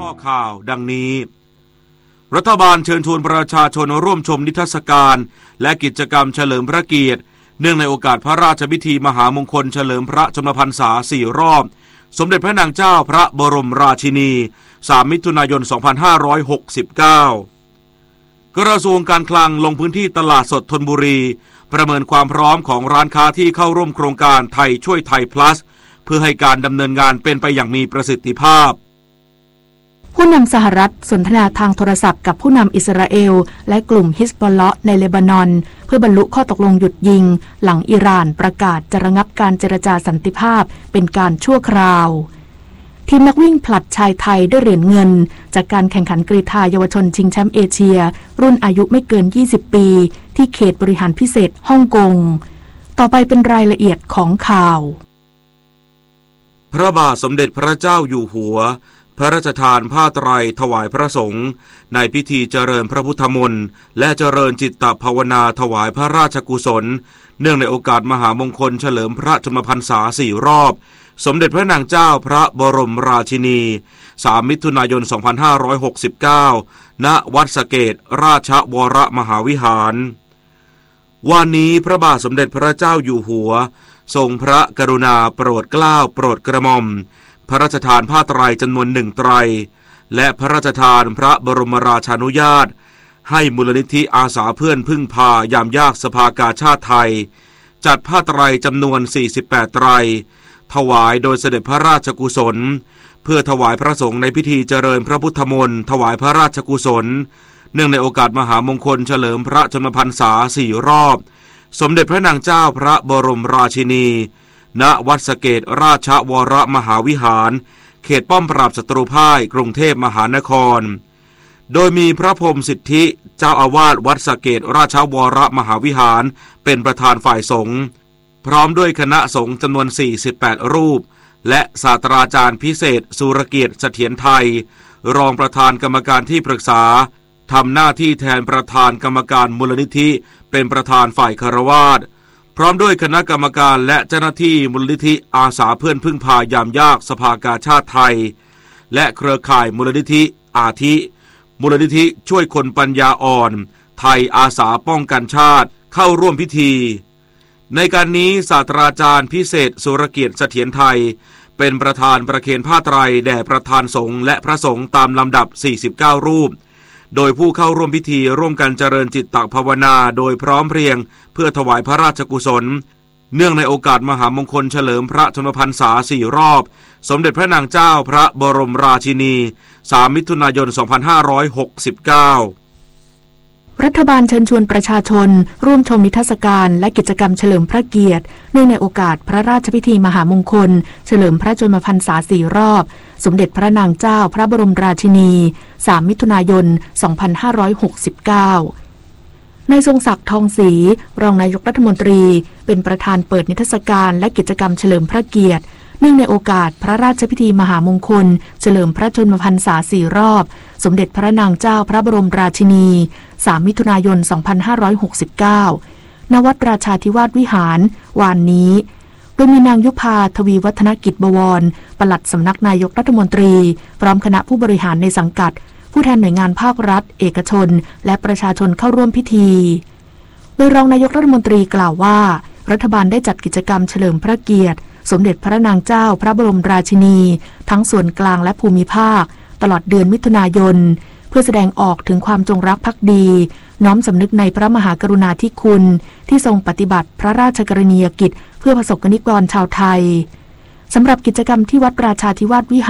ข้อข่าวดังนี้รัฐบาลเชิญชวนประชาชนร่วมชมนิทรรศการและกิจกรรมเฉลิมพระเกียรติเนื่องในโอกาสพระราชพิธีมหามงคลเฉลิมพระชนมพรรษา4 รอบสมเด็จพระนางเจ้าพระบรมราชินี3 มิถุนายน 2569 กระทรวงการคลังลงพื้นที่ตลาดสดธนบุรีประเมินความพร้อมของร้านค้าที่เข้าร่วมโครงการไทยช่วยไทย plus เพื่อให้การดำเนินงานเป็นไปอย่างมีประสิทธิภาพผู้นำสหรัฐสนทนาทางโทรศัพท์กับผู้นำอิสราเอลและกลุ่มฮิซบอลเลาะห์ในเลบานอนเพื่อบรรลุข้อตกลงหยุดยิงหลังอิหร่านประกาศจะระงับการเจรจาสันติภาพเป็นการชั่วคราวทีมนักวิ่งผลัดชายไทยได้เหรียญเงินจากการแข่งขันกรีฑาเยาวชนชิงแชมป์เอเชียรุ่นอายุไม่เกิน20 ปีที่เขตบริหารพิเศษฮ่องกงต่อไปเป็นรายละเอียดของข่าวพระบาทสมเด็จพระเจ้าอยู่หัวพระราชทานผ้าไตรถวายพระสงฆ์ในพิธีเจริญพระพุทธมนต์และเจริญจิตตภาวนาถวายพระราชกุศลเนื่องในโอกาสมหามงคลเฉลิมพระชนมพรรษา4 รอบสมเด็จพระนางเจ้าพระบรมราชินี3 มิถุนายน 2569 ณ วัดสะเกษราชวรมหาวิหารวันนี้พระบาทสมเด็จพระเจ้าอยู่หัวทรงพระกรุณาโปรดเกล้าโปรดกระหม่อมพระราชทานผ้าไตรจำนวน1 ไตรและพระราชทานพระบรมราชานุญาตให้มูลนิธิอาสาเพื่อนพึ่งพายามยากสภากาชาติไทยจัดผ้าไตรจำนวน48 ไตรถวายโดยเสด็จพระราชกุศลเพื่อถวายพระสงฆ์ในพิธีเจริญพระพุทธมนต์ถวายพระราชกุศลเนื่องในโอกาสมหามงคลเฉลิมพระชนมพรรษา4 รอบสมเด็จพระนางเจ้าพระบรมราชินีณ วัดสะเกษราชวรมหาวิหารเขตป้อมปราบศัตรูพ่ายกรุงเทพมหานครโดยมีพระพรหมสิทธิเจ้าอาวาสวัดสะเกษราชวรมหาวิหารเป็นประธานฝ่ายสงฆ์พร้อมด้วยคณะสงฆ์จำนวน48 รูปและศาสตราจารย์พิเศษสุรเกียรติเสถียรไทยรองประธานกรรมการที่ปรึกษาทำหน้าที่แทนประธานกรรมการมูลนิธิเป็นประธานฝ่ายคฤหัสถ์พร้อมด้วยคณะกรรมการและเจ้าหน้าที่มูลนิธิอาสาเพื่อนพึ่งพายามยากสภากาชาติไทยและเครือข่ายมูลนิธิอาทิมูลนิธิช่วยคนปัญญาอ่อนไทยอาสาป้องกันชาติเข้าร่วมพิธีในการนี้ศาสตราจารย์พิเศษสุรเกียรติเสถียรไทยเป็นประธานประเคนผ้าไตรแด่ประธานสงฆ์และพระสงฆ์ตามลำดับ49 รูปโดยผู้เข้าร่วมพิธีร่วมกันเจริญจิตตภาวนาโดยพร้อมเพรียงเพื่อถวายพระราชกุศลเนื่องในโอกาสมหามงคลเฉลิมพระชนมพรรษา4 รอบสมเด็จพระนางเจ้าพระบรมราชินี3 มิถุนายน 2569 รัฐบาลเชิญชวนประชาชนร่วมชมนิทรรศการและกิจกรรมเฉลิมพระเกียรติเนื่องในโอกาสพระราชพิธีมหามงคลเฉลิมพระชนมพรรษา4 รอบสมเด็จพระนางเจ้าพระบรมราชินี3 มิถุนายน 2569นายทรงศักดิ์ทองศรีรองนายกรัฐมนตรีเป็นประธานเปิดนิทรรศการและกิจกรรมเฉลิมพระเกียรติเนื่องในโอกาสพระราชพิธีมหามงคลเฉลิมพระชนมพรรษา4 รอบสมเด็จพระนางเจ้าพระบรมราชินี3 มิถุนายน 2569 ณ วัดราชาธิวาสวิหารวานนี้โดยมีนางยุพาทวีวัฒนกิจบวรปลัดสำนักนายกรัฐมนตรีพร้อมคณะผู้บริหารในสังกัดผู้แทนหน่วยงานภาครัฐเอกชนและประชาชนเข้าร่วมพิธีโดยรองนายกรัฐมนตรีกล่าวว่ารัฐบาลได้จัดกิจกรรมเฉลิมพระเกียรติสมเด็จพระนางเจ้าพระบรมราชินีทั้งส่วนกลางและภูมิภาคตลอดเดือนมิถุนายนเพื่อแสดงออกถึงความจงรักภักดีน้อมสำนึกในพระมหากรุณาธิคุณที่ทรงปฏิบัติพระราชกรณียกิจเพื่อประสบกนิกรชาวไทยสำหรับกิจกรรมที่วัดราชาธิวาสวิหาร